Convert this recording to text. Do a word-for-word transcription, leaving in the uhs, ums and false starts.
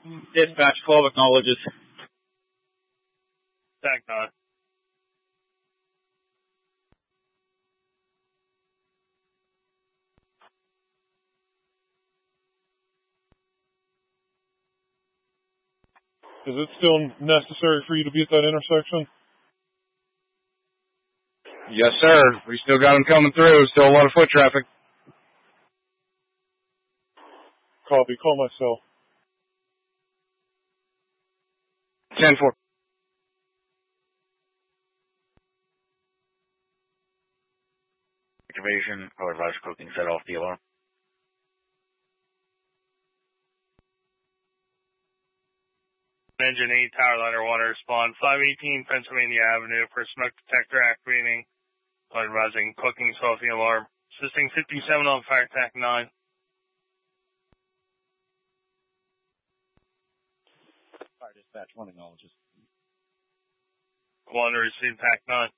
Dispatch twelve acknowledges. Tag nine. Is it still necessary for you to be at that intersection? Yes, sir. We still got them coming through. Still a lot of foot traffic. Copy. Call my cell. ten four. Activation. Power advisor cooking set off the alarm. Engine eight, Tower Liner one, respond. five eighteen Pennsylvania Avenue for smoke detector activating. Power advising cooking set off the alarm. Assisting fifty-seven on fire attack nine. Fire dispatch one acknowledges. One to receive pack nine.